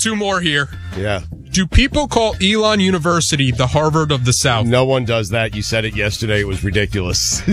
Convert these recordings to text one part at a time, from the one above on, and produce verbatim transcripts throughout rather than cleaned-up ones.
two more here. Yeah. Do people call Elon University the Harvard of the South? No one does that. You said it yesterday. It was ridiculous.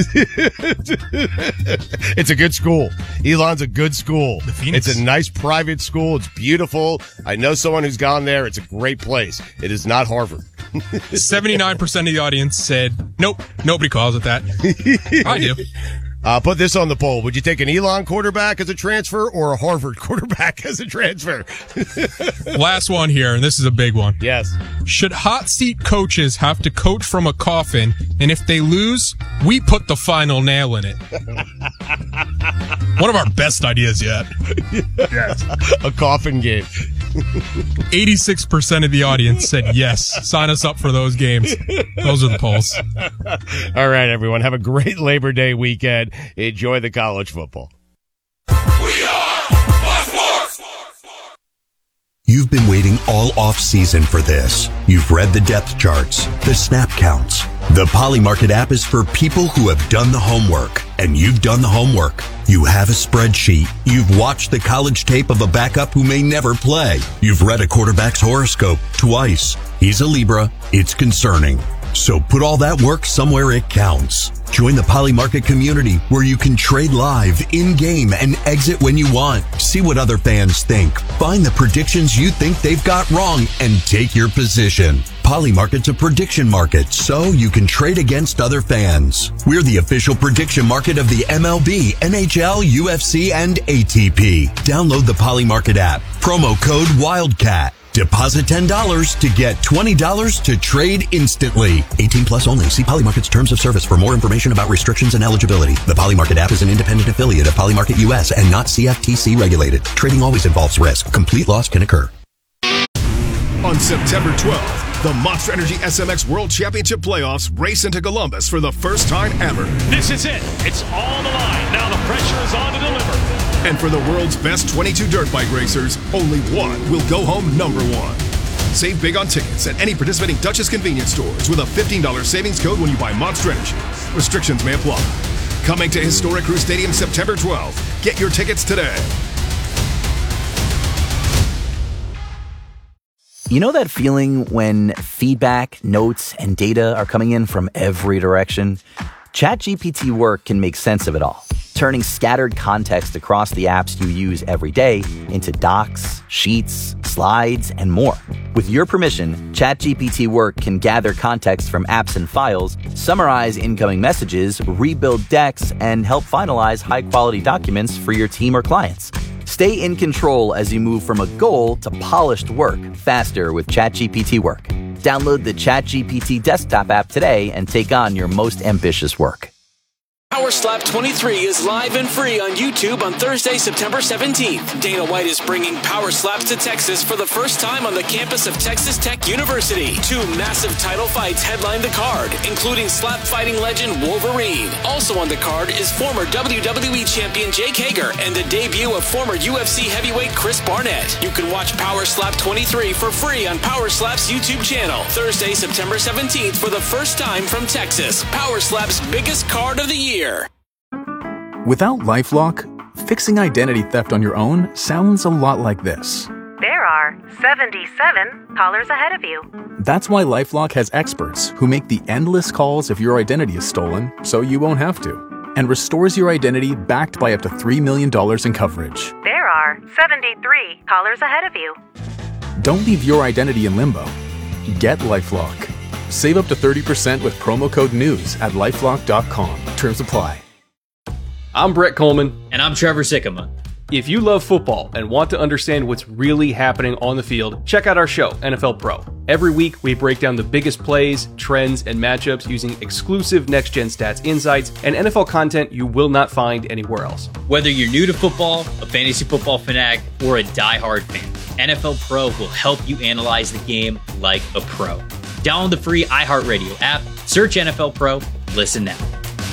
It's a good school. Elon's a good school. It's a nice private school. It's beautiful. I know someone who's gone there. It's a great place. It is not Harvard. seventy-nine percent of the audience said, nope, nobody calls it that. I do. Uh, put this on the poll. Would you take an Elon quarterback as a transfer or a Harvard quarterback as a transfer? Last one here, and this is a big one. Yes. Should hot seat coaches have to coach from a coffin, and if they lose, we put the final nail in it? One of our best ideas yet. Yes. A coffin game. eighty-six percent of the audience said yes. Sign us up for those games. Those are the polls. All right, everyone. Have a great Labor Day weekend. Enjoy the college football. We are Fox Sports. You've been waiting all off-season for this. You've read the depth charts, the snap counts. The Polymarket app is for people who have done the homework, and you've done the homework. You have a spreadsheet. You've watched the college tape of a backup who may never play. You've read a quarterback's horoscope twice. He's a Libra. It's concerning. So put all that work somewhere it counts. Join the Polymarket community where you can trade live, in-game, and exit when you want. See what other fans think. Find the predictions you think they've got wrong and take your position. Polymarket's a prediction market, so you can trade against other fans. We're the official prediction market of the M L B, N H L, U F C, and A T P. Download the Polymarket app. Promo code WILDCAT. Deposit ten dollars to get twenty dollars to trade instantly. eighteen plus only. See Polymarket's terms of service for more information about restrictions and eligibility. The Polymarket app is an independent affiliate of Polymarket U S and not C F T C regulated. Trading always involves risk. Complete loss can occur. On September twelfth, the Monster Energy S M X World Championship Playoffs race into Columbus for the first time ever. This is it. It's on the line. Now the pressure is on to deliver. And for the world's best twenty-two dirt bike racers, only one will go home number one. Save big on tickets at any participating Duchess convenience stores with a fifteen dollars savings code when you buy Monster Energy. Restrictions may apply. Coming to historic Crew Stadium September twelfth. Get your tickets today. You know that feeling when feedback, notes, and data are coming in from every direction? ChatGPT Work can make sense of it all, turning scattered context across the apps you use every day into docs, sheets, slides, and more. With your permission, ChatGPT Work can gather context from apps and files, summarize incoming messages, rebuild decks, and help finalize high-quality documents for your team or clients. Stay in control as you move from a goal to polished work faster with ChatGPT Work. Download the ChatGPT desktop app today and take on your most ambitious work. Power Slap twenty-three is live and free on YouTube on Thursday, September seventeenth. Dana White is bringing Power Slaps to Texas for the first time on the campus of Texas Tech University. Two massive title fights headline the card, including slap fighting legend Wolverine. Also on the card is former W W E champion Jake Hager and the debut of former U F C heavyweight Chris Barnett. You can watch Power Slap twenty-three for free on Power Slap's YouTube channel. Thursday, September seventeenth for the first time from Texas. Power Slap's biggest card of the year. Without LifeLock, fixing identity theft on your own sounds a lot like this. There are seventy-seven callers ahead of you. That's why LifeLock has experts who make the endless calls if your identity is stolen, so you won't have to, and restores your identity backed by up to three million dollars in coverage. There are seventy-three callers ahead of you. Don't leave your identity in limbo. Get LifeLock. Save up to thirty percent with promo code NEWS at lifelock dot com. Terms apply. I'm Brett Coleman. And I'm Trevor Sikkema. If you love football and want to understand what's really happening on the field, check out our show, N F L Pro. Every week, we break down the biggest plays, trends, and matchups using exclusive next-gen stats insights and N F L content you will not find anywhere else. Whether you're new to football, a fantasy football fanatic, or a diehard fan, N F L Pro will help you analyze the game like a pro. Download the free iHeartRadio app, search N F L Pro, listen now.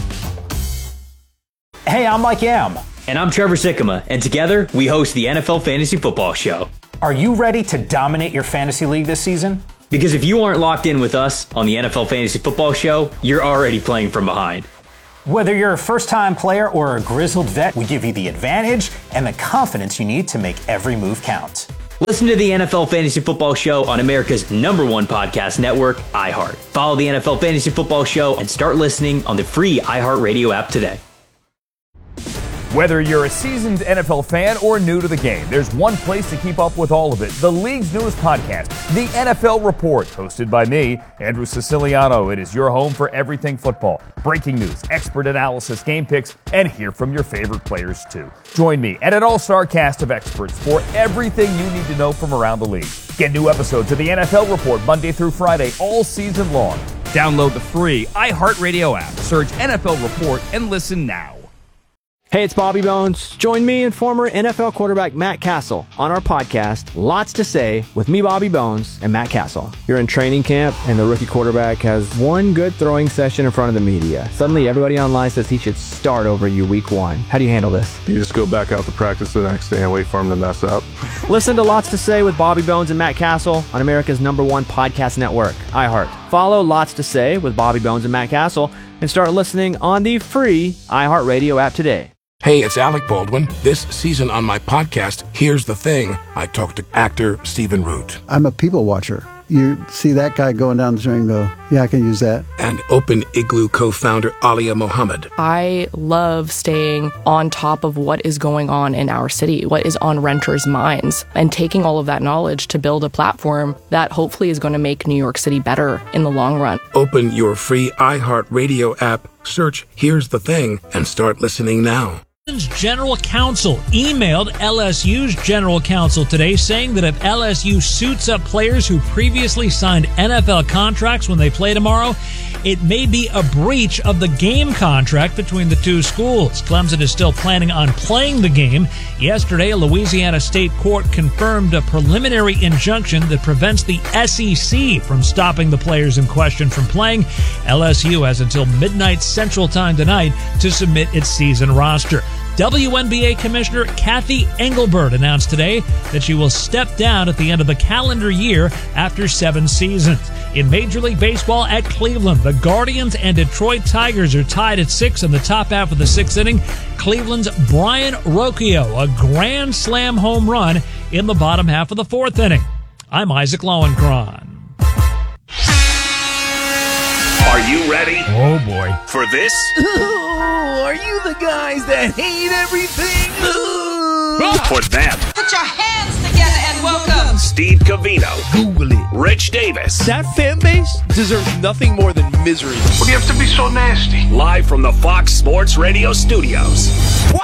Hey, I'm Mike Yam. And I'm Trevor Sikkema, and together we host the N F L Fantasy Football Show. Are you ready to dominate your fantasy league this season? Because if you aren't locked in with us on the N F L Fantasy Football Show, you're already playing from behind. Whether you're a first-time player or a grizzled vet, we give you the advantage and the confidence you need to make every move count. Listen to the N F L Fantasy Football Show on America's number one podcast network, iHeart. Follow the N F L Fantasy Football Show and start listening on the free iHeartRadio app today. Whether you're a seasoned N F L fan or new to the game, there's one place to keep up with all of it. The league's newest podcast, The N F L Report, hosted by me, Andrew Siciliano. It is your home for everything football. Breaking news, expert analysis, game picks, and hear from your favorite players too. Join me and an all-star cast of experts for everything you need to know from around the league. Get new episodes of The N F L Report Monday through Friday all season long. Download the free iHeartRadio app. Search N F L Report and listen now. Hey, it's Bobby Bones. Join me and former N F L quarterback Matt Castle on our podcast, Lots to Say, with me, Bobby Bones, and Matt Castle. You're in training camp, and the rookie quarterback has one good throwing session in front of the media. Suddenly, everybody online says he should start over you week one. How do you handle this? You just go back out to practice the next day and wait for him to mess up. Listen to Lots to Say with Bobby Bones and Matt Castle on America's number one podcast network, iHeart. Follow Lots to Say with Bobby Bones and Matt Castle and start listening on the free iHeartRadio app today. Hey, it's Alec Baldwin. This season on my podcast, Here's the Thing, I talked to actor Stephen Root. I'm a people watcher. You see that guy going down the street and go, yeah, I can use that. And Open Igloo co-founder Alia Mohammed. I love staying on top of what is going on in our city, what is on renters' minds, and taking all of that knowledge to build a platform that hopefully is going to make New York City better in the long run. Open your free iHeartRadio app, search Here's the Thing, and start listening now. General Counsel emailed L S U's General Counsel today saying that if L S U suits up players who previously signed N F L contracts when they play tomorrow, it may be a breach of the game contract between the two schools. Clemson is still planning on playing the game. Yesterday, a Louisiana state court confirmed a preliminary injunction that prevents the S E C from stopping the players in question from playing. L S U has until midnight Central Time tonight to submit its season roster. W N B A Commissioner Kathy Engelbert announced today that she will step down at the end of the calendar year after seven seasons. In Major League Baseball at Cleveland, the Guardians and Detroit Tigers are tied at six in the top half of the sixth inning. Cleveland's Brian Rocchio, a grand slam home run in the bottom half of the fourth inning. I'm Isaac Lowenkron. Are you ready? Oh, boy. For this? Ooh, are you the guys that hate everything? Ooh. For them? Put your hands together and welcome Steve Covino. Google it. Rich Davis. That fan base deserves nothing more than misery. What do you have to be so nasty? Live from the Fox Sports Radio studios. Wow!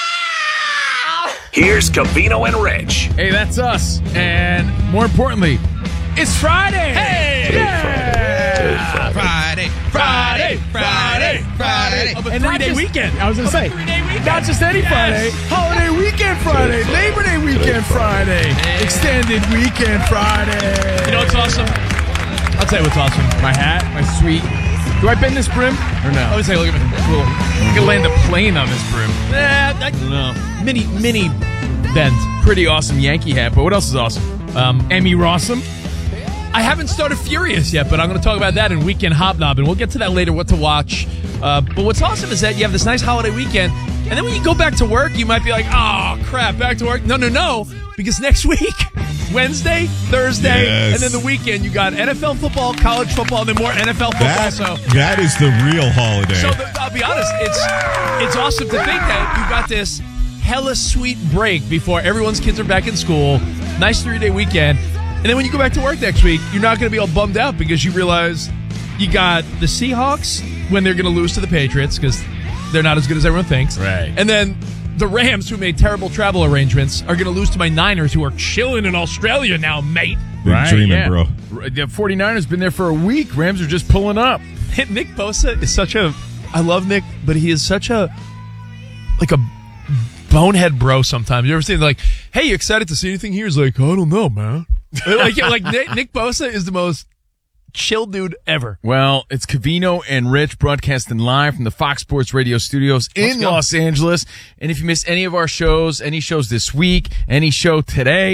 Here's Covino and Rich. Hey, that's us. And more importantly, it's Friday. Hey! Yeah! Friday, Friday, Friday, Friday. Of a three-day weekend. I was going to say. Not just any yes. Friday. Holiday weekend Friday. Labor Day weekend Friday. Hey. Extended weekend Friday. You know what's awesome? I'll tell you what's awesome. My hat, my sweet. Do I bend this brim or no? I would say, look at me. Cool. I can land a plane on this brim. Eh, I don't know. Mini, mini bend. Pretty awesome Yankee hat. But what else is awesome? Um, Emmy Rossum. I haven't started Furious yet, but I'm going to talk about that in Weekend Hobnob, and we'll get to that later, what to watch. Uh, but what's awesome is that you have this nice holiday weekend, and then when you go back to work, you might be like, oh, crap, back to work. No, no, no, because next week, Wednesday, Thursday, yes. and then the weekend, you got N F L football, college football, and then more N F L football. That, so that is the real holiday. So the, I'll be honest, it's it's awesome to think that you got this hella sweet break before everyone's kids are back in school, nice three-day weekend. And then when you go back to work next week, you're not going to be all bummed out because you realize you got the Seahawks when they're going to lose to the Patriots because they're not as good as everyone thinks. Right. And then the Rams, who made terrible travel arrangements, are going to lose to my Niners, who are chilling in Australia now, mate. Big right, dreaming, yeah. bro. The 49ers been there for a week. Rams are just pulling up. Nick Bosa is such a... I love Nick, but he is such a... like a bonehead bro sometimes. You ever seen like, hey, you excited to see anything here? He's like, I don't know, man. like, like Nick, Nick Bosa is the most chill dude ever. Well, it's Covino and Rich broadcasting live from the Fox Sports Radio studios in Los Angeles. And if you missed any of our shows, any shows this week, any show today,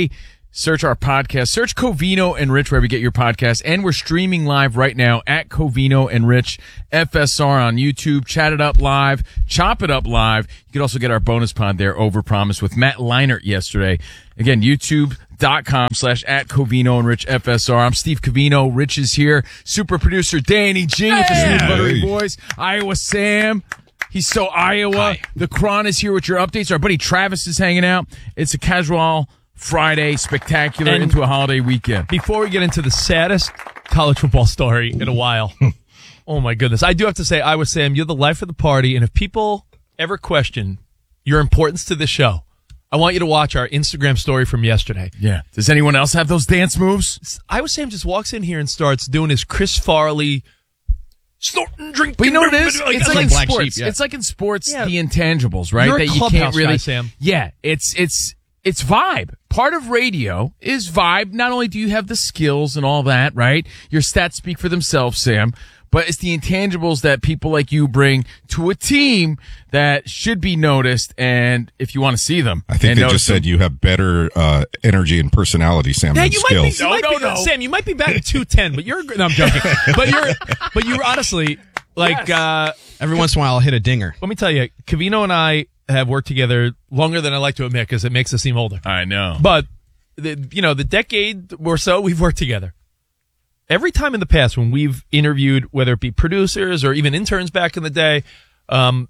Search our podcast. Search Covino and Rich wherever you get your podcast. And we're streaming live right now at Covino and Rich F S R on YouTube. Chat it up live. Chop it up live. You can also get our bonus pod there, Overpromise, with Matt Leinart yesterday. Again, YouTube.com slash at Covino and Rich F S R. I'm Steve Covino. Rich is here. Super producer Danny G with the Smooth Buttery Boys. Iowa Sam. He's so Iowa. Hi. The Cron is here with your updates. Our buddy Travis is hanging out. It's a casual Friday, spectacular and into a holiday weekend. Before we get into the saddest college football story in a while, oh my goodness, I do have to say, Iowa Sam, you're the life of the party, and if people ever question your importance to the show, I want you to watch our Instagram story from yesterday. Yeah. Does anyone else have those dance moves? Iowa Sam just walks in here and starts doing his Chris Farley snorting, drinking. But you know what it is? Like, it's like, like in Black sports. Sheep, yeah. It's like in sports, Yeah. the intangibles, right? You're a that you clubhouse can't really. guy, Sam. Yeah. It's it's it's vibe. Part of radio is vibe. Not only do you have the skills and all that, right? Your stats speak for themselves, Sam. But it's the intangibles that people like you bring to a team that should be noticed. And if you want to see them, I think and they notice just said them. you have better uh, energy and personality, Sam, Yeah, than you skills. might be. You might No, be no, no. Sam, you might be back at two ten, but you're. No, I'm joking. But you're. But you're honestly like. Yes. uh Every once in a while, I'll hit a dinger. Let me tell you, Covino and I have worked together longer than I like to admit because it makes us seem older. I know. But the, you know, the decade or so we've worked together. Every time in the past when we've interviewed, whether it be producers or even interns back in the day, um,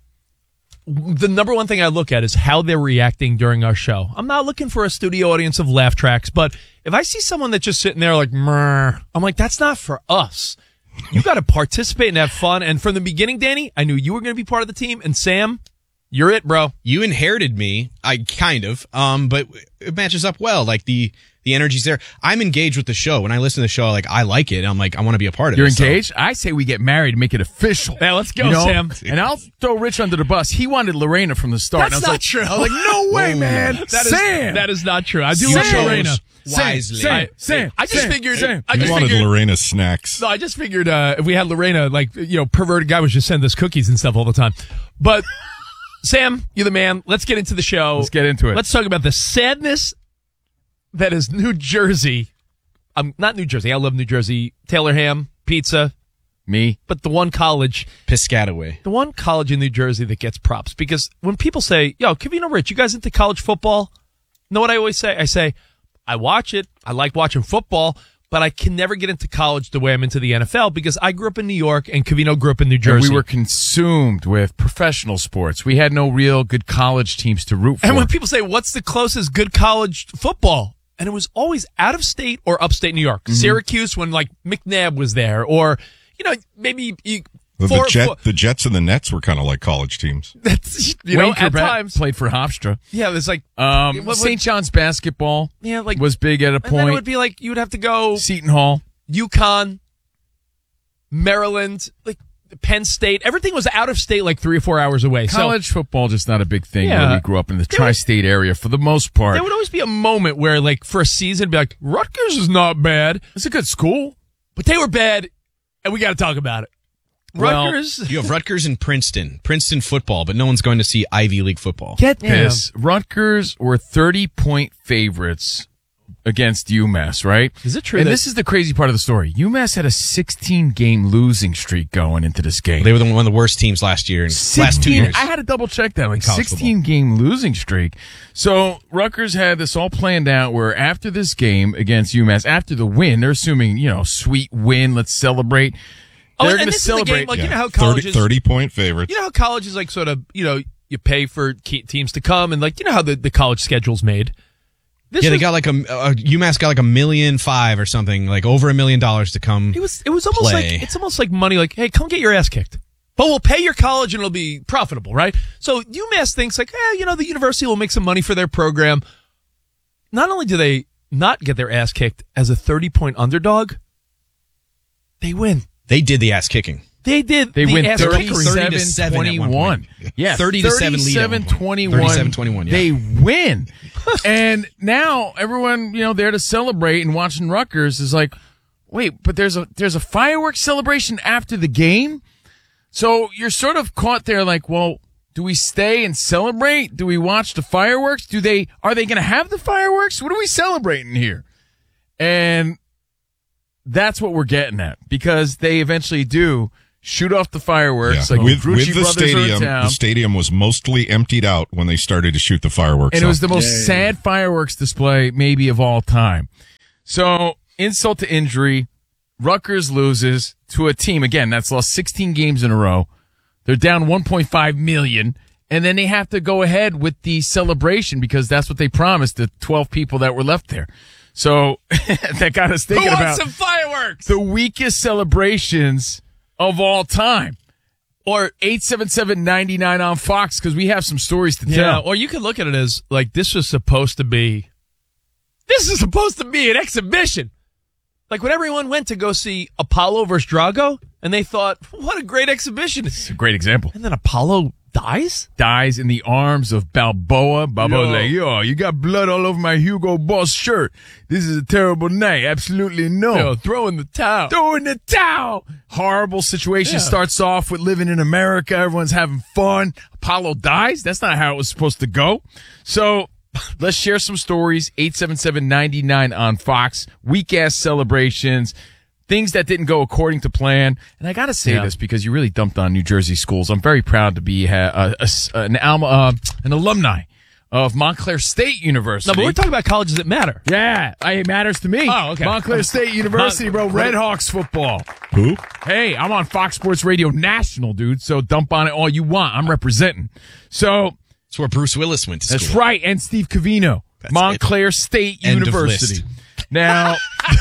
the number one thing I look at is how they're reacting during our show. I'm not looking for a studio audience of laugh tracks, but if I see someone that's just sitting there like, Mrr, I'm like, that's not for us. You got to participate and have fun. And from the beginning, Danny, I knew you were going to be part of the team. And Sam, you're it, bro. You inherited me, I kind of, um, but it matches up well. Like the the energy's there. I'm engaged with the show. When I listen to the show, like I like it. I'm like, I want to be a part of You're it. so- engaged? I say we get married and make it official. Yeah, let's go, You know? Sam. And I'll throw Rich under the bus. He wanted Lorena from the start. That's and I was not like, true. I was like, no way, man. That is, Sam. that is not true. I do You love chose Lorena. wisely. Sam, Sam, I just Sam, figured. Sam. I You just wanted figured. Lorena's snacks. No, I just figured uh, if we had Lorena, like, you know, perverted guy was just sending us cookies and stuff all the time. But, Sam, you're the man. Let's get into the show. Let's get into it. Let's talk about the sadness that is New Jersey. Um, not New Jersey. I love New Jersey. Taylor ham, pizza. Me. But the one college. Piscataway. The one college in New Jersey that gets props. Because when people say, yo, Covino Rich, you guys into college football? You know what I always say? I say, I watch it. I like watching football. But I can never get into college the way I'm into the N F L because I grew up in New York and Covino grew up in New Jersey. And we were consumed with professional sports. We had no real good college teams to root for. And when people say, what's the closest good college football? And it was always out of state or upstate New York. Mm-hmm. Syracuse when like McNabb was there, or, you know, maybe you, The, four, the, Jet, four, the Jets and the Nets were kind of like college teams. that's, you Wayne know, at Corbett times. played for Hofstra. Yeah, there's like, Um, What- what- Saint John's basketball yeah, like, was big at a and then it point. would be like, you would have to go Seton Hall. UConn, Maryland, like Penn State. Everything was out of state, like three or four hours away. College so, football just not a big thing Yeah. where we grew up in the There tri-state area for the most part. there would always be a moment where, like, for a season, be like, Rutgers is not bad. It's a good school. But they were bad, and we got to talk about it. Well, Rutgers. You have Rutgers and Princeton. Princeton football, but no one's going to see Ivy League football. Get Yeah. this. Rutgers were thirty-point favorites against UMass, right? Is it true And that- this is the crazy part of the story. UMass had a sixteen-game losing streak going into this game. They were the, one of the worst teams last year and last two sixteen years. I had to double check that. Like College sixteen-game losing streak. So Rutgers had this all planned out where after this game against UMass, after the win, they're assuming, you know, sweet win, let's celebrate. Oh, They're and going to this is the celebrate. game, like, you know how college is- thirty point favorites. You know how college is like sort of, you know, you pay for key teams to come, and like, you know how the, the college schedule's made. This yeah, they was- got like a, a UMass got like a million five or something, like over a million dollars to come. It was it was almost play. like it's almost like money. Like, hey, come get your ass kicked, but we'll pay your college and it'll be profitable, right? So UMass thinks like, eh, you know, the university will make some money for their program. Not only do they not get their ass kicked as a thirty-point underdog, they win. They did the ass kicking. They did. They the win ass thirty- kickery. thirty to seven at one twenty-one. point. Yeah, thirty to seven lead at one point. twenty-one. thirty-seven twenty-one, yeah. They win. And now everyone, you know, there to celebrate and watching Rutgers is like, wait, but there's a there's a fireworks celebration after the game? So you're sort of caught there like, well, Do we stay and celebrate? Do we watch the fireworks? Do they, are they going to have the fireworks? What are we celebrating here? And that's what we're getting at, because they eventually do shoot off the fireworks. Yeah. Like with, Grucci with the brothers are in stadium, town. the stadium was mostly emptied out when they started to shoot the fireworks. And it was the off. most Yay. sad fireworks display maybe of all time. So, insult to injury, Rutgers loses to a team, again, that's lost sixteen games in a row. They're down one point five million, and then they have to go ahead with the celebration because that's what they promised the twelve people that were left there. So, that got us thinking Who wants about some fireworks? the weakest celebrations of all time. Or eight seven seven, nine nine on Fox, because we have some stories to Yeah, tell. or you could look at it as like this was supposed to be this is supposed to be an exhibition. Like when everyone went to go see Apollo versus Drago, and they thought, what a great exhibition. It's a great example. And then Apollo dies? Dies in the arms of Balboa. Balboa's Yo. like, yo, you got blood all over my Hugo Boss shirt. This is a terrible night. Absolutely no. Yo, throw in the towel. Throw in the towel. Horrible situation. Yeah. Starts off with living in America. Everyone's having fun. Apollo dies. That's not how it was supposed to go. So let's share some stories. eight seven seven, nine nine on Fox. Weak-ass celebrations. Things that didn't go according to plan. And I got to say Yeah. this because you really dumped on New Jersey schools. I'm very proud to be uh, a, a, an, alma, uh, an alumni of Montclair State University. No, but we're talking about colleges that matter. Yeah, it matters to me. Oh, okay. Montclair State University, bro. Red Hawks football. Who? Hey, I'm on Fox Sports Radio National, dude. So dump on it all you want. I'm representing. So That's where Bruce Willis went to school. that's right. And Steve Covino, That's Montclair State End of University. list. Now,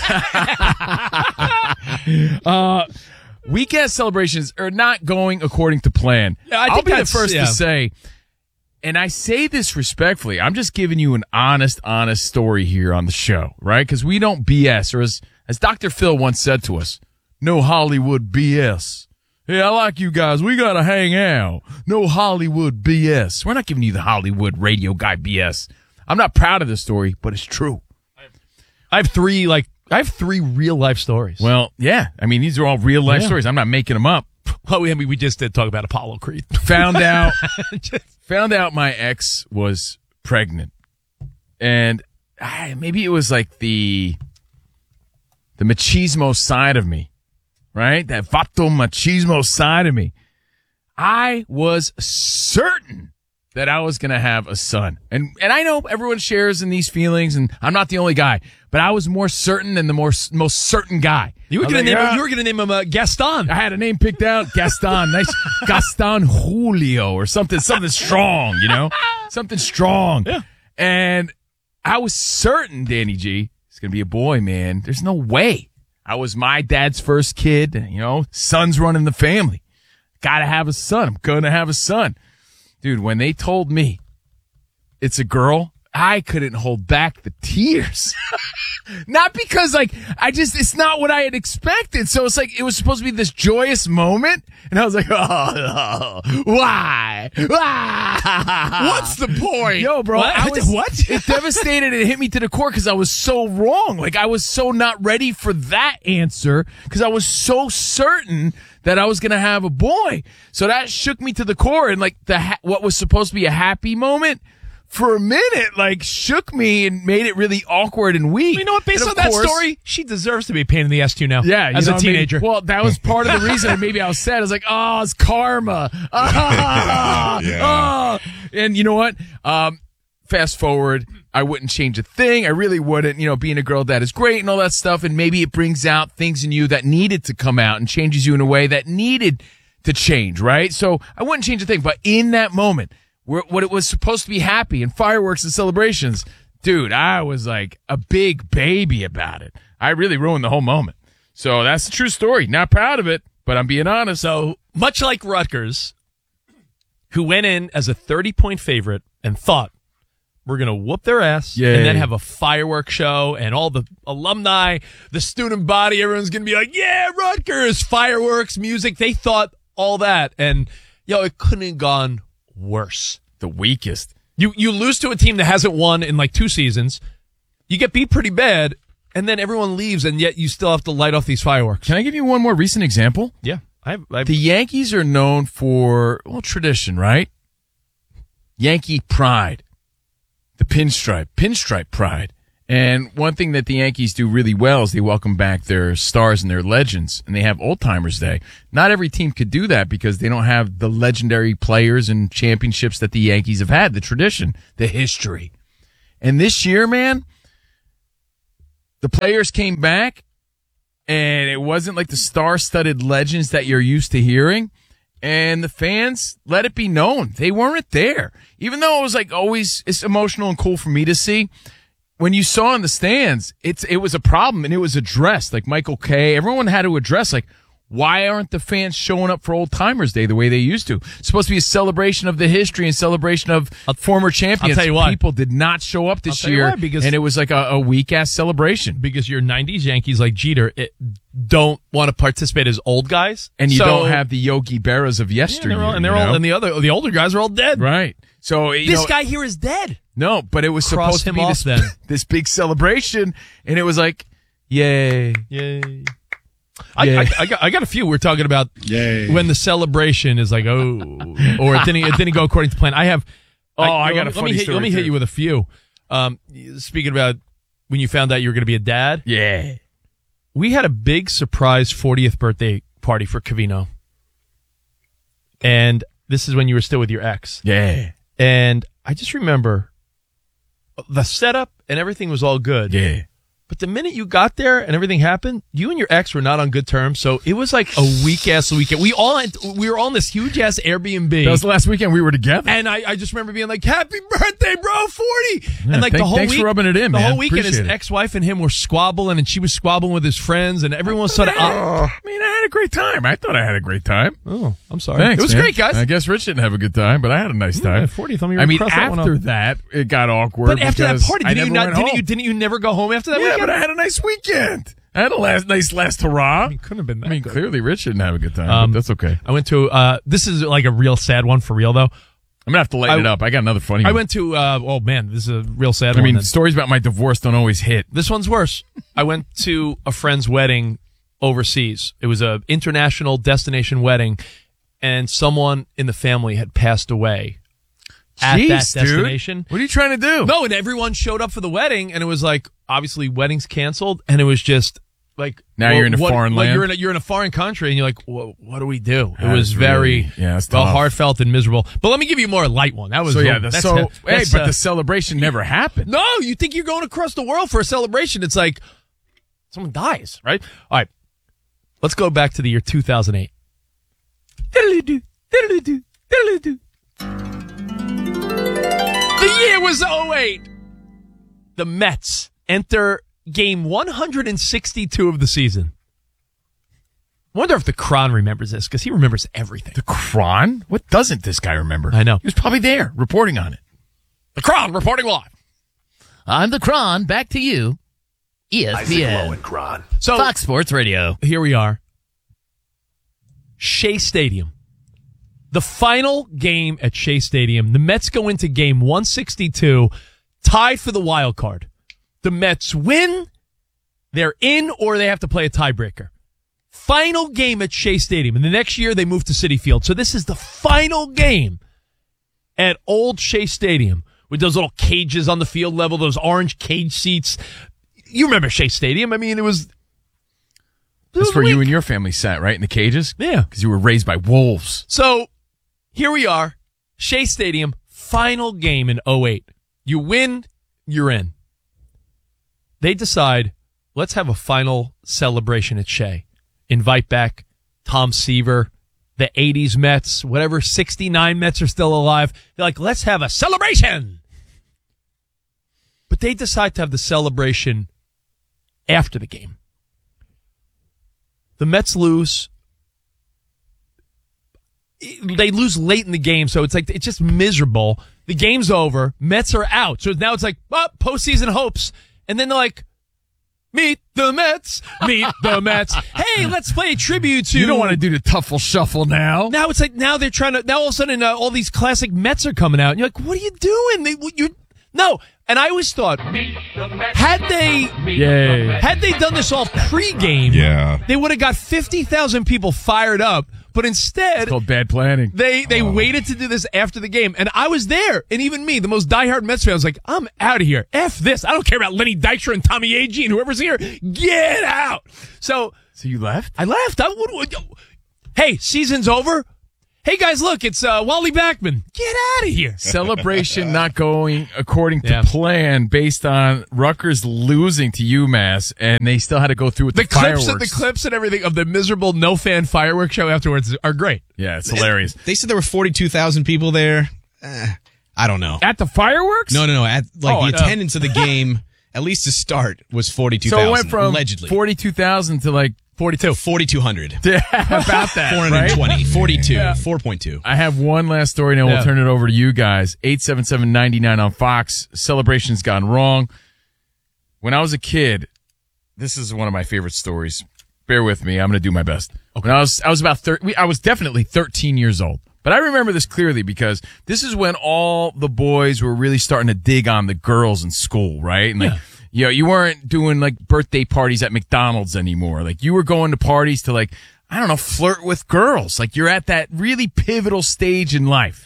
uh, weekend celebrations are not going according to plan. Yeah, I I'll think be the that's- first yeah. to say, and I say this respectfully, I'm just giving you an honest, honest story here on the show, right? Because we don't B S, or as, as Doctor Phil once said to us, no Hollywood B S. Hey, I like you guys. We got to hang out. No Hollywood B S. We're not giving you the Hollywood radio guy B S. I'm not proud of this story, but it's true. I have three, like, I have three real life stories. Well, yeah. I mean, these are all real life Yeah. stories. I'm not making them up. Well, we, we just did talk about Apollo Creed. Found out, found out my ex was pregnant. And ah, maybe it was like the, the machismo side of me, right? That vato machismo side of me. I was certain that I was going to have a son. And and I know everyone shares in these feelings, and I'm not the only guy, but I was more certain than the more most certain guy. You were I was going to like, name "Yeah." him. You were going to name him uh, Gaston. I had a name picked out, Gaston, nice Gaston Julio or something, something strong, you know, something strong. Yeah. And I was certain, Danny G, it's going to be a boy, man. There's no way. I was my dad's first kid, you know, son's running the family. Got to have a son. I'm going to have a son. Dude, when they told me it's a girl, I couldn't hold back the tears. Not because, like, I just, it's not what I had expected. So it's like, it was supposed to be this joyous moment. And I was like, oh, no. Why? Why? What's the point? Yo, bro. What? I was, What? It devastated. It hit me to the core because I was so wrong. Like, I was so not ready for that answer because I was so certain that I was going to have a boy. So that shook me to the core. And, like, the ha- what was supposed to be a happy moment, for a minute, like, shook me and made it really awkward and weak. You know what? Based And on of that course- story, she deserves to be a pain in the ass to you now. Yeah, you as know, a teenager. Maybe, well, that was part of the reason. Maybe I was sad. I was like, oh, it's karma. Ah, Yeah. oh. And you know what? Um, fast forward, I wouldn't change a thing. I really wouldn't. You know, being a girl dad is great and all that stuff. And maybe it brings out things in you that needed to come out and changes you in a way that needed to change, right? So I wouldn't change a thing. But in that moment, where what it was supposed to be happy and fireworks and celebrations, dude, I was like a big baby about it. I really ruined the whole moment. So that's the true story. Not proud of it, but I'm being honest. So much like Rutgers, who went in as a thirty-point favorite and thought, we're going to whoop their ass Yay. and then have a fireworks show and all the alumni, the student body, everyone's going to be like, yeah, Rutgers, fireworks, music. They thought all that. And, yo, it couldn't have gone worse. The weakest. You you lose to a team that hasn't won in like two seasons. You get beat pretty bad, and then everyone leaves, and yet you still have to light off these fireworks. Can I give you one more recent example? Yeah. I, I, The Yankees are known for, well, tradition, right? Yankee pride, the pinstripe, pinstripe pride. And one thing that the Yankees do really well is they welcome back their stars and their legends, and they have Old Timers Day. Not every team could do that because they don't have the legendary players and championships that the Yankees have had, the tradition, the history. And this year, man, the players came back, and it wasn't like the star-studded legends that you're used to hearing. And the fans let it be known they weren't there. Even though it was like always, it's emotional and cool for me to see. When you saw in the stands, it's it was a problem and it was addressed. Like Michael Kay, everyone had to address, like, why aren't the fans showing up for Old Timers Day the way they used to? It's supposed to be a celebration of the history and celebration of former champions. I'll tell you why. People did not show up this I'll tell you year, why, because- and it was like a, a weak-ass celebration. Because your nineties Yankees, like Jeter, it, don't want to participate as old guys. And you So- don't have the Yogi Berras of yesteryear. Yeah, they're all, and they're you all, know? and the other, the older guys are all dead. Right. So you This know, guy here is dead. No, but it was Cross supposed to him be off this, then. this big celebration, and it was like, yay. Yay. I, Yeah. I, I, got, I got a few. We're talking about Yay. when the celebration is like, oh, or it didn't, it didn't go according to plan. I have. Oh, I got a let funny me hit, story, Let me hit too. you with a few. Um, speaking about when you found out you were going to be a dad. Yeah. We had a big surprise fortieth birthday party for Covino. And this is when you were still with your ex. Yeah. And I just remember the setup and everything was all good. Yeah. But the minute you got there and everything happened, you and your ex were not on good terms. So it was like a weak ass weekend. We all had, we were all in this huge ass Airbnb. That was the last weekend we were together. And I, I just remember being like, "Happy birthday, bro, forty!" Yeah, and like the thank- whole thanks week, for rubbing it in, the man. whole weekend, his Appreciate it. ex-wife and him were squabbling, and she was squabbling with his friends, and everyone was sort of. I mean, I had a great time. I thought I had a great time. Oh, I'm sorry. Thanks, It was man. great, guys. I guess Rich didn't have a good time, but I had a nice time. Yeah, fortieth. I mean, I mean, cross that one after off. that, it got awkward. But after that because party, I didn't you never not? went Didn't home. you? Didn't you never go home after that Yeah, weekend? but I had a nice weekend. I had a last, nice last hurrah. I mean, couldn't have been that I mean, good. clearly Rich didn't have a good time, Um, but that's okay. I went to. Uh, this is like a real sad one for real though. I'm gonna have to lighten I- it up. I got another funny I one. went to. Uh, oh man, this is a real sad I one. mean, then. stories about my divorce don't always hit. This one's worse. I went to a friend's wedding overseas. It was a international destination wedding, and someone in the family had passed away at Jeez, that dude. destination. What are you trying to do? No, and everyone showed up for the wedding, and it was like obviously weddings canceled, and it was just like Now well, you're in a what- foreign like land? You're in a, you're in a foreign country, and you're like, well, what do we do? It That was is very really- yeah, that's well, tough. heartfelt and miserable. But let me give you a more light one. That was So yeah, the, that's, so uh, hey, that's, but uh, the celebration never happened. no, you think you're going across the world for a celebration. It's like someone dies, right? All right. Let's go back to the year two thousand eight. Diddly-doo, diddly-doo, diddly-doo. The year was oh eight. The Mets enter game one hundred sixty-two of the season. Wonder if the Cron remembers this, because he remembers everything. The Cron? What doesn't this guy remember? I know. He was probably there reporting on it. The Cron reporting live. I'm the Cron. Back to you. E S P N. Cron. So Fox Sports Radio. here we are. Shea Stadium. The final game at Shea Stadium. The Mets go into game one sixty-two, tied for the wild card. The Mets win, they're in, or they have to play a tiebreaker. Final game at Shea Stadium. And the next year they move to Citi Field. So this is the final game at Old Shea Stadium with those little cages on the field level, those orange cage seats. You remember Shea Stadium? I mean, it was... That's where you and your family sat, right? In the cages? Yeah. Because you were raised by wolves. So here we are, Shea Stadium, final game in oh eight. You win, you're in. They decide, let's have a final celebration at Shea. Invite back Tom Seaver, the eighties Mets, whatever sixty-nine Mets are still alive. They're like, let's have a celebration. But they decide to have the celebration after the game. The Mets lose. They lose late in the game, so it's like it's just miserable. The game's over. Mets are out. So now it's like, oh, postseason hopes. And then they're like, meet the Mets. Meet the Mets. Hey, let's play a tribute to... You don't want to do the Tuffle Shuffle now. Now it's like, now they're trying to... Now all of a sudden, uh, all these classic Mets are coming out. And you're like, what are you doing? They, you No. And I always thought, had they... Yay. Had they done this all pregame, Yeah. they would have got fifty thousand people fired up But instead, It's called bad planning. They they Oh. waited to do this after the game, and I was there. And even me, the most diehard Mets fan, was like, "I'm out of here. F this. I don't care about Lenny Dykstra and Tommy Agee and whoever's here. Get out." So, so you left? I left. I would. would hey, season's over. Hey guys, look, it's uh, Wally Backman. Get out of here. Celebration not going according to Yeah. plan based on Rutgers losing to UMass, and they still had to go through with the, The clips fireworks. and the clips and everything of the miserable no fan fireworks show afterwards are great. Yeah, it's hilarious. They said there were forty-two thousand people there. Eh, I don't know. At the fireworks? No, no, no. At like Oh, the uh, attendance of the game, at least to start, was forty-two So thousand. it went from allegedly forty-two thousand to like forty-two. forty-two hundred. Yeah, about that. four hundred twenty. Right? forty-two. Yeah. four point two. I have one last story, and then Yeah. we'll turn it over to you guys. eight seven seven, nine nine on Fox. Celebration's gone wrong. When I was a kid, this is one of my favorite stories. Bear with me. I'm going to do my best. When I was, I was about thirty, I was definitely thirteen years old. But I remember this clearly because this is when all the boys were really starting to dig on the girls in school, right? And like, you know, you weren't doing like birthday parties at McDonald's anymore. Like you were going to parties to like, I don't know, flirt with girls. Like you're at that really pivotal stage in life.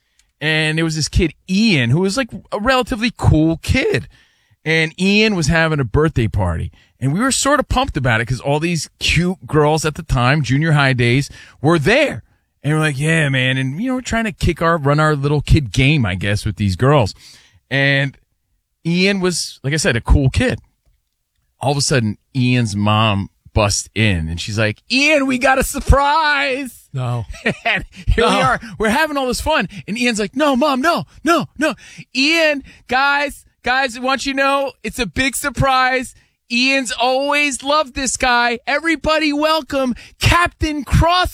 And there was this kid, Ian, who was like a relatively cool kid. And Ian was having a birthday party. And we were sort of pumped about it because all these cute girls at the time, junior high days, were there. And we're like, yeah, man. And, you know, we're trying to kick our, run our little kid game, I guess, with these girls. And Ian was, like I said, a cool kid. All of a sudden, Ian's mom busts in and she's like, Ian, we got a surprise. No. And here No. we are. We're having all this fun. And Ian's like, no, mom, no, no, no. Ian, guys, guys, I want you to know it's a big surprise. Ian's always loved this guy. Everybody welcome Captain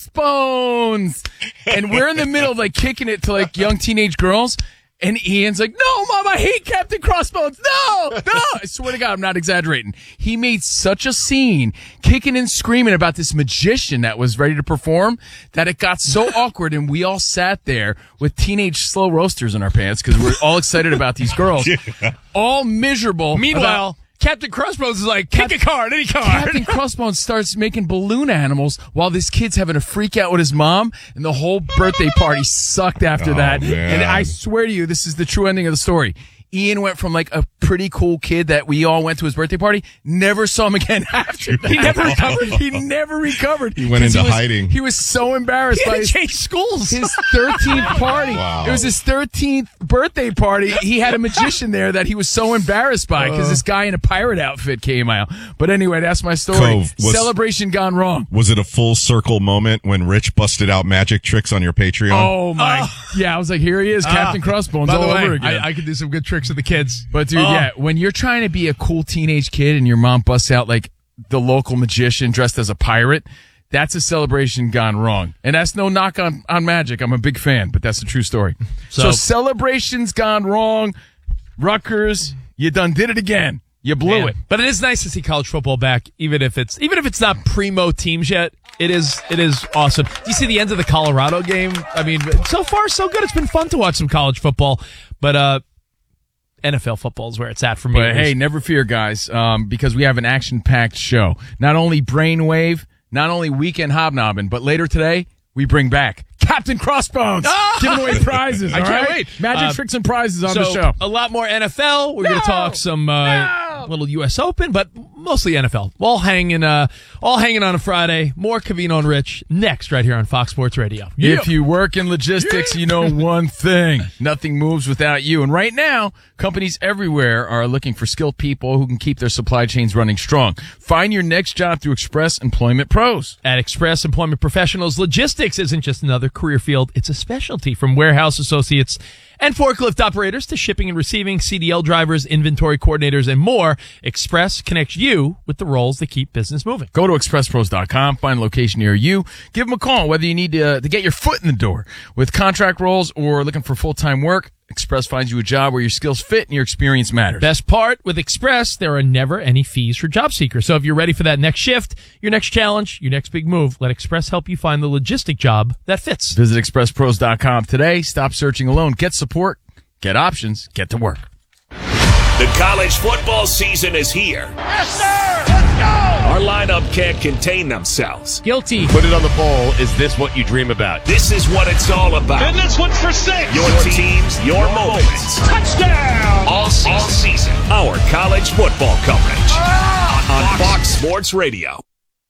Crossbones. And we're in the middle of like kicking it to like young teenage girls. And Ian's like, no, Mom, I hate Captain Crossbones. No, no. I swear to God, I'm not exaggerating. He made such a scene, kicking and screaming about this magician that was ready to perform, that it got so awkward. And we all sat there with teenage slow roasters in our pants because we're all excited about these girls. All miserable. Meanwhile, about- Captain Crossbones is like, kick a card, any card. Captain Crossbones starts making balloon animals while this kid's having a freak out with his mom, and the whole birthday party sucked after Oh, that. man. And I swear to you, this is the true ending of the story. Ian went from like a pretty cool kid that we all went to his birthday party, never saw him again after that. He never recovered. He never recovered. He went 'Cause into was- hiding. He was so embarrassed He by had to his, change schools. his thirteenth party. Wow. It was his thirteenth birthday party. He had a magician there that he was so embarrassed by because this guy in a pirate outfit came out. But anyway, that's my story. Cove, was- Celebration gone wrong. Was it a full circle moment when Rich busted out magic tricks on your Patreon? Oh my! Yeah, I was like, here he is, Captain Ah, Crossbones by the all way, over again. I, I could do some good tricks with the kids. But dude, Oh. yeah, when you're trying to be a cool teenage kid and your mom busts out like the local magician dressed as a pirate, that's a celebration gone wrong. And that's no knock on, on magic. I'm a big fan, but that's a true story. So, So- celebrations gone wrong. Rutgers, you done did it again. You blew Man. it. But it is nice to see college football back, even if it's even if it's not primo teams yet. It is it is awesome. Do you see the end of the Colorado game? I mean, so far so good. It's been fun to watch some college football, but uh, N F L football is where it's at for me. But hey, never fear, guys, um, because we have an action-packed show. Not only Brainwave, not only Weekend Hobnobbing, but later today, we bring back Captain Crossbones, giving away prizes. I all can't right? wait. Magic Uh, tricks and prizes on so, the show. a lot more N F L. We're going No! to talk some uh, little U S Open, but mostly N F L. All hanging, uh, all hanging on a Friday. More Covino and Rich next, right here on Fox Sports Radio. If you work in logistics, you know one thing. Nothing moves without you. And right now, companies everywhere are looking for skilled people who can keep their supply chains running strong. Find your next job through Express Employment Pros. At Express Employment Professionals, logistics isn't just another career field, it's a specialty. From warehouse associates and forklift operators to shipping and receiving, C D L drivers, inventory coordinators, and more, Express connects you with the roles that keep business moving. Go to express pros dot com, find a location near you, give them a call, whether you need to, to get your foot in the door with contract roles or looking for full-time work. Express finds you a job where your skills fit and your experience matters. Best part, with Express, there are never any fees for job seekers. So if you're ready for that next shift, your next challenge, your next big move, let Express help you find the logistic job that fits. Visit express pros dot com today. Stop searching alone. Get support. Get options. Get to work. The college football season is here. Yes, sir! Let's go! Our live lineup can't contain themselves. Guilty. Put it on the poll. Is this what you dream about? This is what it's all about. And this one's for six. Your teams, your moments. Touchdown! All season. All season. Our college football coverage on Fox Sports Radio.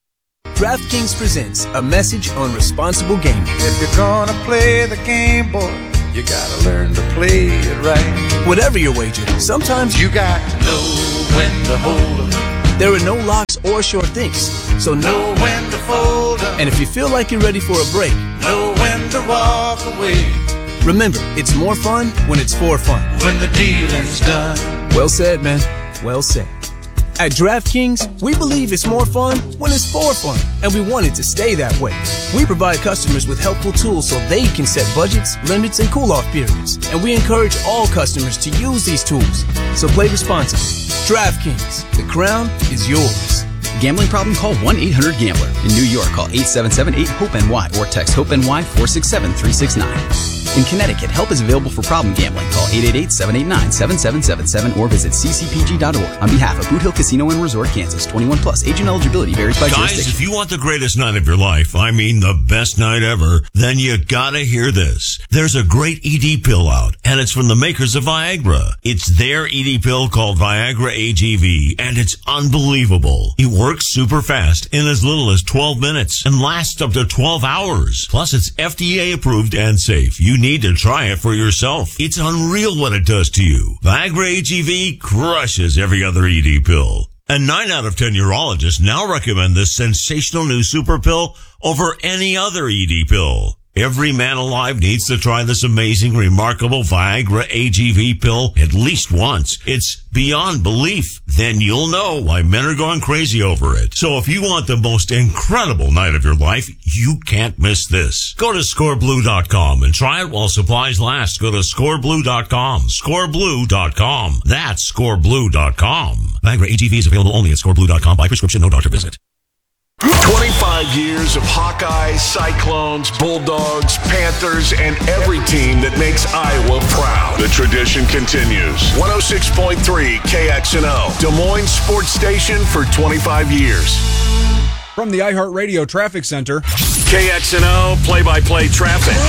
DraftKings presents a message on responsible gaming. If you're gonna play the game, boy, you gotta learn to play it right. Whatever your wager, sometimes you got to know when to hold 'em. There are no locks or sure things, so know when to fold 'em. And if you feel like you're ready for a break, know when to walk away. Remember, it's more fun when it's for fun. When the dealing's done. Well said, man. Well said. At DraftKings, we believe it's more fun when it's for fun, and we want it to stay that way. We provide customers with helpful tools so they can set budgets, limits, and cool-off periods, and we encourage all customers to use these tools. So play responsibly. DraftKings, the crown is yours. Gambling problem? Call one eight hundred gambler. In New York, call eight seven seven eight hope N Y or text HOPE-NY four six seven three six nine. In Connecticut, help is available for problem gambling. Call eight eight eight seven eight nine seven seven seven seven or visit c c p g dot org. On behalf of Boot Hill Casino and Resort, Kansas, twenty-one plus. Age and eligibility varies by Guys, jurisdiction. if you want the greatest night of your life, I mean the best night ever, then you gotta hear this. There's a great E D pill out, and it's from the makers of Viagra. It's their E D pill called Viagra A G V, and it's unbelievable. It works super fast in as little as twelve minutes and lasts up to twelve hours. Plus, it's F D A approved and safe. You need to try it for yourself. It's unreal what it does to you. Viagra A G V crushes every other E D pill. And nine out of ten urologists now recommend this sensational new super pill over any other E D pill. Every man alive needs to try this amazing, remarkable Viagra A G V pill at least once. It's beyond belief. Then you'll know why men are going crazy over it. So if you want the most incredible night of your life, you can't miss this. Go to score blue dot com and try it while supplies last. Go to score blue dot com. score blue dot com. That's score blue dot com. Viagra A G V is available only at score blue dot com by prescription, no doctor visit. twenty-five years of Hawkeyes, Cyclones, Bulldogs, Panthers, and every team that makes Iowa proud. The tradition continues. one oh six point three K X N O, Des Moines Sports Station for twenty-five years. From the iHeartRadio Traffic Center, K X N O play-by-play traffic.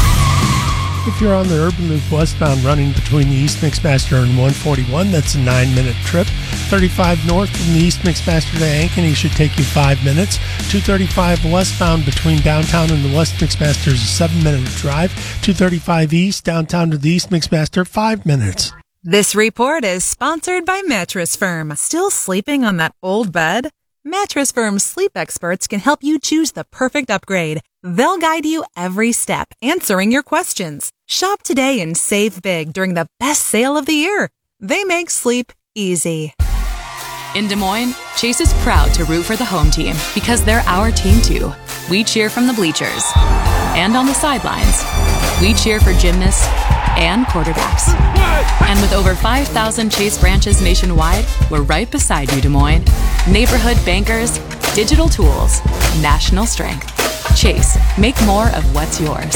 If you're on the Urban Loop westbound running between the East McMaster and one forty-one, that's a nine-minute trip. thirty-five north from the East McMaster to Ankeny should take you five minutes. two thirty-five westbound between downtown and the West McMaster is a seven-minute drive. two thirty-five east downtown to the East McMaster, five minutes. This report is sponsored by Mattress Firm. Still sleeping on that old bed? Mattress Firm's sleep experts can help you choose the perfect upgrade. They'll guide you every step, answering your questions. Shop today and save big during the best sale of the year. They make sleep easy. In Des Moines, Chase is proud to root for the home team because they're our team too. We cheer from the bleachers and on the sidelines. We cheer for gymnasts and quarterbacks. And with over five thousand Chase branches nationwide, we're right beside you, Des Moines. Neighborhood bankers, digital tools, national strength. Chase, make more of what's yours.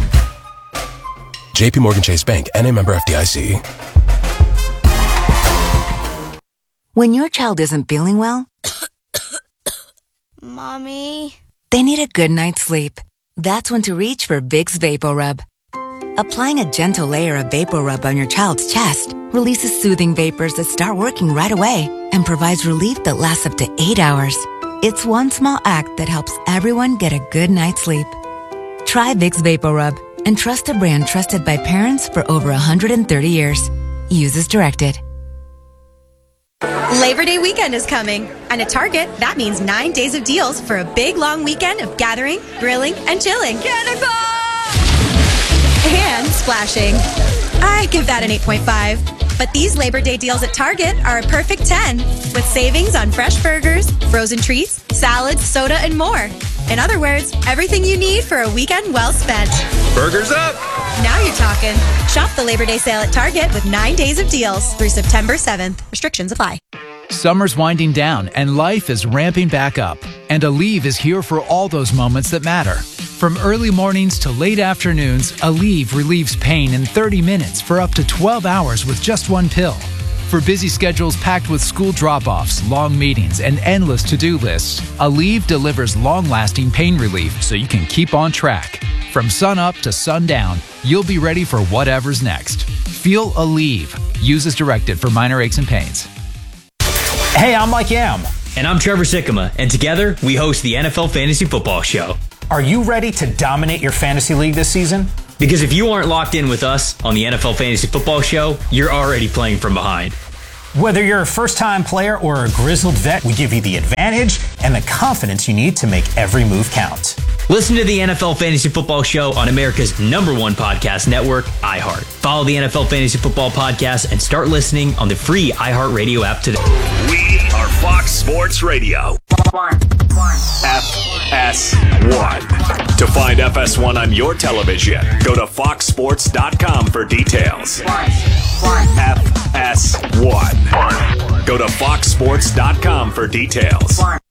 J P Morgan Chase Bank, N A member F D I C. When your child isn't feeling well, Mommy, they need a good night's sleep. That's when to reach for Vicks VapoRub. Applying a gentle layer of VapoRub on your child's chest releases soothing vapors that start working right away and provides relief that lasts up to eight hours. It's one small act that helps everyone get a good night's sleep. Try Vicks VapoRub and trust a brand trusted by parents for over one hundred thirty years. Use as directed. Labor Day weekend is coming, and at Target, that means nine days of deals for a big long weekend of gathering, grilling, and chilling. Cannonball! And splashing. I give that an eight point five. But these Labor Day deals at Target are a perfect ten, with savings on fresh burgers, frozen treats, salads, soda, and more. In other words, everything you need for a weekend well spent. Burgers up! Now you're talking. Shop the Labor Day sale at Target with nine days of deals through September seventh. Restrictions apply. Summer's winding down and life is ramping back up. And Aleve is here for all those moments that matter. From early mornings to late afternoons, Aleve relieves pain in thirty minutes for up to twelve hours with just one pill. For busy schedules packed with school drop-offs, long meetings, and endless to-do lists, Aleve delivers long-lasting pain relief so you can keep on track. From sun-up to sundown, you'll be ready for whatever's next. Feel Aleve. Use as directed for minor aches and pains. Hey, I'm Mike Yam. And I'm Trevor Sikkema. And together, we host the N F L Fantasy Football Show. Are you ready to dominate your fantasy league this season? Because if you aren't locked in with us on the N F L Fantasy Football Show, you're already playing from behind. Whether you're a first-time player or a grizzled vet, we give you the advantage and the confidence you need to make every move count. Listen to the N F L Fantasy Football Show on America's number one podcast network, iHeart. Follow the N F L Fantasy Football Podcast and start listening on the free iHeartRadio app today. We are Fox Sports Radio. F S one. To find F S one on your television, go to fox sports dot com for details. F S one. Go to fox sports dot com for details.